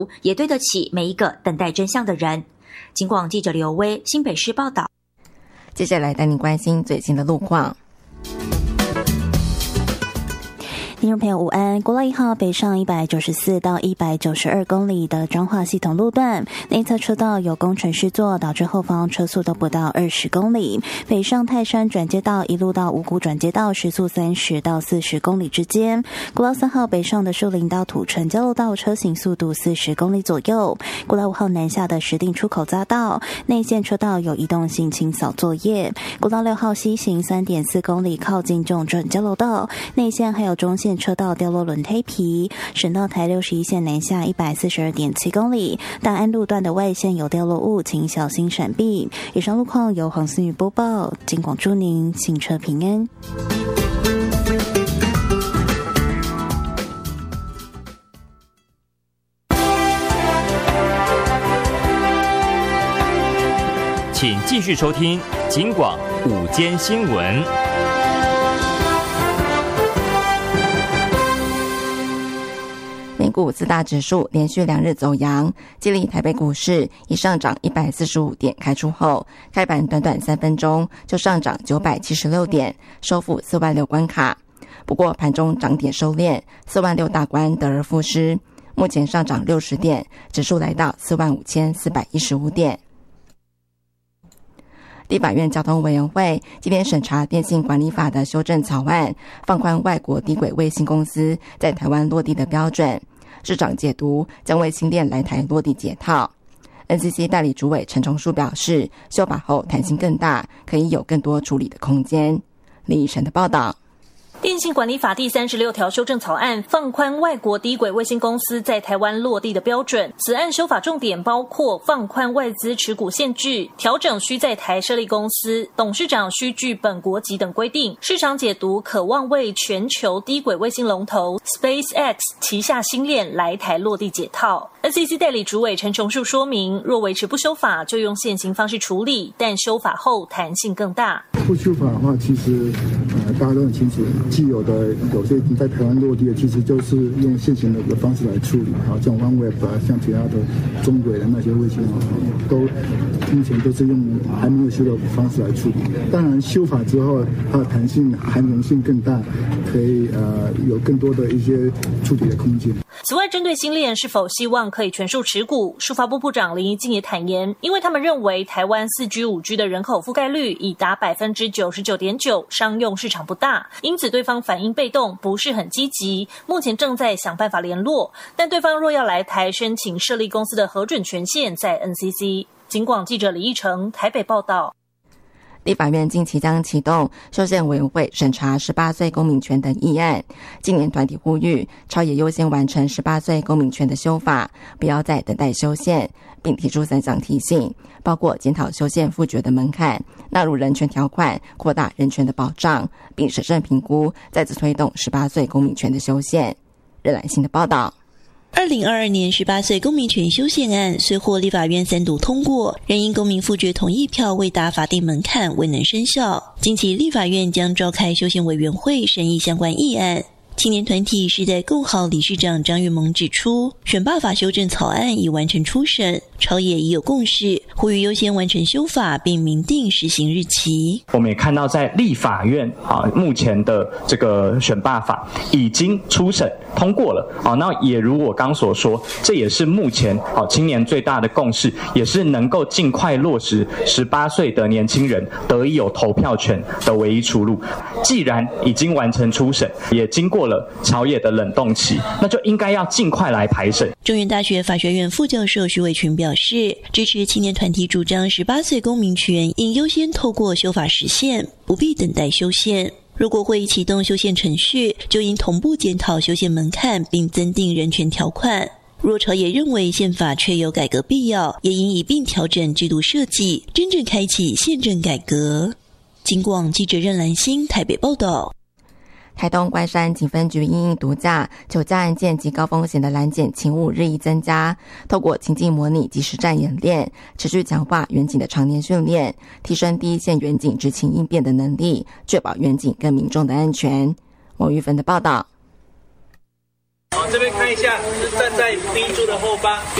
也对得起每一个等待真相的人。警广记者刘威新北市报道。 接下来带您关心最新的路况。 听众朋友午安，国道1号北上194到192公里的彰化系统路段，内侧车道有工程施作，导致后方车速都不到20公里。北上泰山转接道一路到五股转接道时速30到40公里之间。国道3号北上的树林到土城交流道车行速度40公里左右。国道5号南下的石碇出口匝道内线车道有移动性清扫作业。国道6号西行 3.4 公里靠近中正交流道内线还有中线车道掉落轮胎皮，省道台61线南下 142.7 公里，大安路段的外线有掉落物，请小心闪避。以上路况由黄思雨播报，警广祝您行车平安。 请继续收听警广午间新闻。 美股四大指数连续2日走阳，激励台北股市以上涨145点开出后，开盘短短3分钟就上涨976点，收复46000关卡。不过盘中涨点收敛，46000大关得而复失，目前上涨60点，指数来到45415点。立法院交通委员会今天审查电信管理法的修正草案，放宽外国低轨卫星公司在台湾落地的标准。市场解读将为新店来台落地解套。NCC 代理主委陈崇树表示，修法后弹性更大，可以有更多处理的空间。李以晨的报道。 电信管理法第36条修正草案放宽外国低轨卫星公司在台湾落地的标准。此案修法重点包括放宽外资持股限制、调整需在台设立公司、董事长需具本国籍等规定。市场解读可望为全球低轨卫星龙头 SpaceX 旗下星链来台落地解套。NCC 代理主委陈崇树说明，若维持不修法，就用现行方式处理，但修法后弹性更大。 不修法的话，其实大家都很清楚，既有的有些已经在台湾落地的，其实就是用现行的方式来处理，像 OneWeb 啊，像其他的中轨的那些卫星都目前都是用还没有修的方式来处理。当然修法之后，它的弹性含容性更大，可以有更多的一些处理的空间。 此外，针对星链是否希望可以全数持股，数发部部长林宜敬也坦言，因为他们认为台湾 4G、5G 的人口覆盖率已达 99.9%， 商用市场不大，因此对方反应被动，不是很积极，目前正在想办法联络，但对方若要来台申请设立公司的核准权限在 NCC。 警广记者李义成台北报道。 立法院近期将启动修宪委员会审查18岁公民权等议案。今年团体呼吁朝野优先完成18岁公民权的修法，不要再等待修宪，并提出3项提醒，包括检讨修宪复决的门槛，纳入人权条款，扩大人权的保障，并审慎评估再次推动18岁公民权的修宪。任兰馨的报道。 2022年18岁公民权修宪案虽获立法院3读通过，仍因公民复决同意票未达法定门槛未能生效。近期立法院将召开修宪委员会审议相关议案。青年团体时代共好理事长张玉萌指出，选罢法修正草案已完成初审，朝野已有共识，呼吁优先完成修法并明定施行日期。 我们也看到在立法院目前的这个选罢法已经初审通过了那也如我刚所说，这也是目前青年最大的共识，也是能够尽快落实18岁的年轻人得以有投票权的唯一出路。既然已经完成初审，也经过了朝野的冷冻期，那就应该要尽快来排审。 中原大学法学院副教授徐伟群表示，支持青年团体主张18岁公民权应优先透过修法实现，不必等待修宪。如果会启动修宪程序，就应同步检讨修宪门槛，并增订人权条款。若朝野认为宪法确有改革必要，也应一并调整制度设计，真正开启宪政改革。警广记者任兰馨台北报道。 台东关山警分局因应毒驾、酒驾案件及高风险的拦检勤务日益增加，透过情境模拟及实战演练，持续强化员警的常年训练，提升第一线员警执勤应变的能力，确保员警跟民众的安全。王玉芬的报道。 好，这边开看一下，是站在 B 柱的后方。